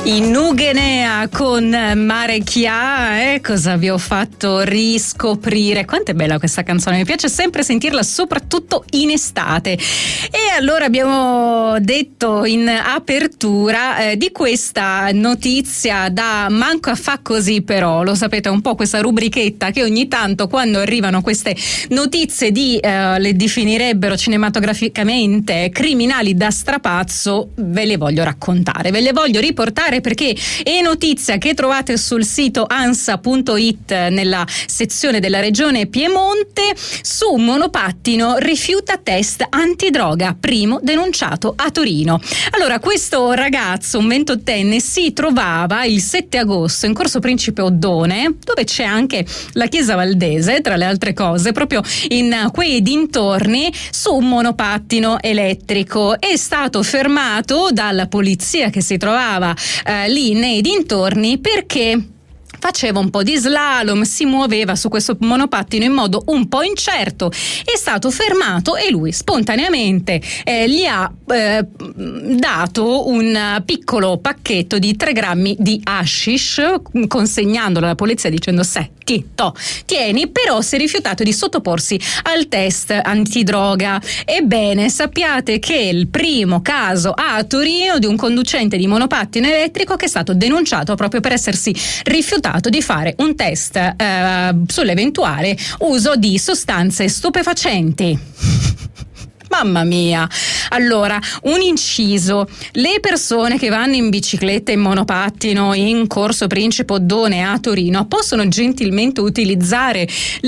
In Nugenea con Mare Chia, cosa vi ho fatto riscoprire? Quanto è bella questa canzone, mi piace sempre sentirla, soprattutto in estate. E allora abbiamo detto in apertura di questa notizia da Manco a fa così, però lo sapete, un po' questa rubrichetta che ogni tanto quando arrivano queste notizie le definirebbero cinematograficamente criminali da strapazzo, ve le voglio raccontare, ve le voglio riportare perché è notizia che trovate sul sito ansa.it nella sezione della regione Piemonte. Su un monopattino rifiuta test antidroga, primo denunciato a Torino. Allora, questo ragazzo, un 28enne, si trovava il 7 agosto in Corso Principe Oddone, dove c'è anche la chiesa valdese, tra le altre cose, proprio in quei dintorni, su un monopattino elettrico. È stato fermato dalla polizia che si trovava lì nei dintorni perché faceva un po' di slalom, si muoveva su questo monopattino in modo un po' incerto. È stato fermato e lui spontaneamente gli ha dato un piccolo pacchetto di 3 grammi di hashish, consegnandolo alla polizia dicendo tieni, però si è rifiutato di sottoporsi al test antidroga. Ebbene, sappiate che è il primo caso a Torino di un conducente di monopattino elettrico che è stato denunciato proprio per essersi rifiutato di fare un test sull'eventuale uso di sostanze stupefacenti. Mamma mia. Allora, un inciso: le persone che vanno in bicicletta, in monopattino in Corso Principe Oddone a Torino possono gentilmente utilizzare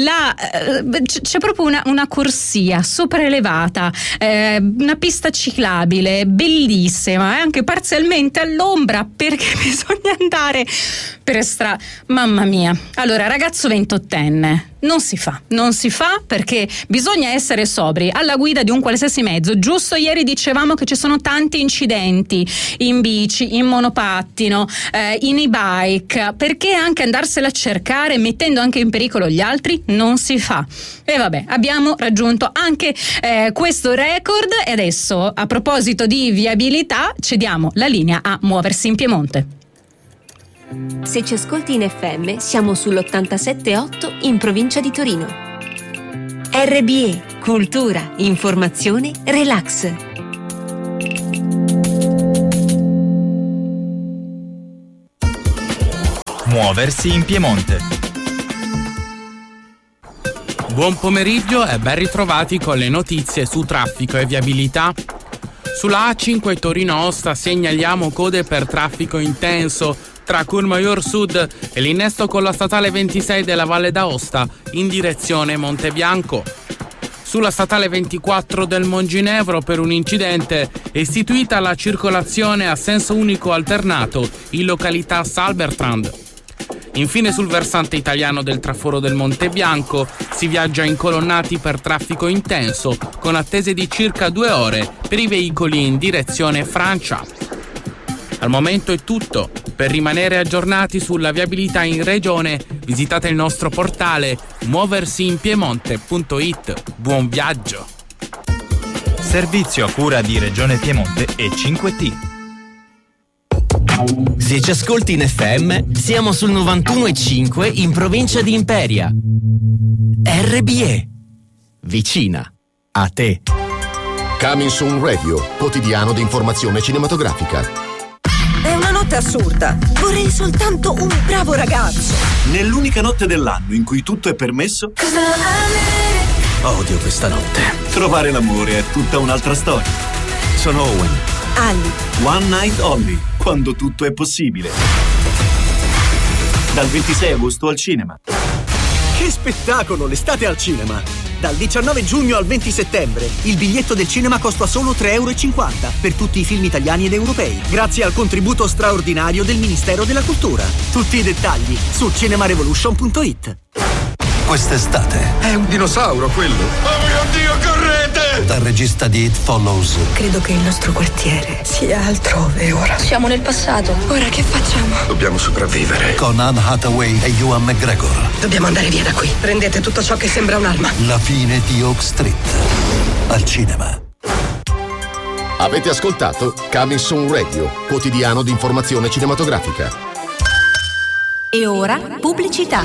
c'è proprio una corsia sopraelevata, una pista ciclabile bellissima, anche parzialmente all'ombra, perché bisogna andare per strada. Mamma mia. Allora, ragazzo 28enne, non si fa perché bisogna essere sobri alla guida di un qualsiasi mezzo. Giusto ieri dicevamo che ci sono tanti incidenti in bici, in monopattino, in e-bike, perché anche andarsela a cercare mettendo anche in pericolo gli altri non si fa. E vabbè, abbiamo raggiunto anche questo record e adesso, a proposito di viabilità, cediamo la linea a Muoversi in Piemonte. Se ci ascolti in FM, siamo sull'87.8 in provincia di Torino. RBE, cultura, informazione, relax. Muoversi in Piemonte. Buon pomeriggio e ben ritrovati con le notizie su traffico e viabilità. Sulla A5 Torino-Aosta segnaliamo code per traffico intenso tra Courmayeur Sud e l'innesto con la statale 26 della Valle d'Aosta in direzione Montebianco. Sulla statale 24 del Monginevro, per un incidente, è istituita la circolazione a senso unico alternato in località Salbertrand. Infine, sul versante italiano del traforo del Montebianco si viaggia incolonnati per traffico intenso, con attese di circa 2 ore per i veicoli in direzione Francia. Al momento è tutto. Per rimanere aggiornati sulla viabilità in regione, visitate il nostro portale muoversiinpiemonte.it. Buon viaggio! Servizio a cura di Regione Piemonte e 5T. Se ci ascolti in FM, siamo sul 91.5 in provincia di Imperia. RBE, vicina a te. Coming Soon Radio, quotidiano di informazione cinematografica. È una notte assurda. Vorrei soltanto un bravo ragazzo. Nell'unica notte dell'anno in cui tutto è permesso. Odio questa notte. Trovare l'amore è tutta un'altra storia. Sono Owen. Ali. One Night Only, quando tutto è possibile. Dal 26 agosto al cinema. Che spettacolo, l'estate al cinema! Dal 19 giugno al 20 settembre il biglietto del cinema costa solo €3,50 per tutti i film italiani ed europei, grazie al contributo straordinario del Ministero della Cultura. Tutti i dettagli su cinemarevolution.it. Quest'estate è un dinosauro quello. Oh mio Dio, correte! Dal regista di It Follows. Credo che il nostro quartiere sia altrove ora. Siamo nel passato. Ora che facciamo? Dobbiamo sopravvivere. Con Anne Hathaway e Ewan McGregor. Dobbiamo andare via da qui. Prendete tutto ciò che sembra un'arma. La fine di Oak Street. Al cinema. Avete ascoltato Coming Soon Radio, quotidiano di informazione cinematografica. E ora pubblicità.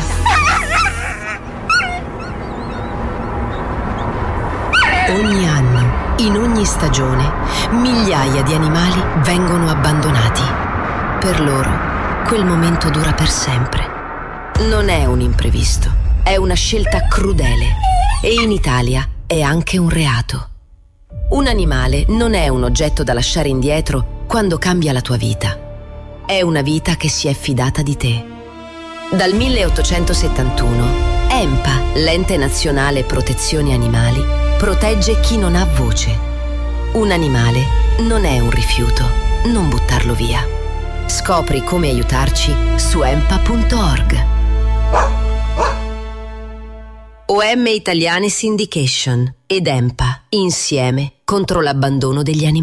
Ogni anno, in ogni stagione, migliaia di animali vengono abbandonati. Per loro, quel momento dura per sempre. Non è un imprevisto, è una scelta crudele e in Italia è anche un reato. Un animale non è un oggetto da lasciare indietro quando cambia la tua vita. È una vita che si è fidata di te. Dal 1871, EMPA, l'Ente Nazionale Protezione Animali, protegge chi non ha voce. Un animale non è un rifiuto, non buttarlo via. Scopri come aiutarci su empa.org. OM Italiane Syndication ed EMPA, insieme contro l'abbandono degli animali.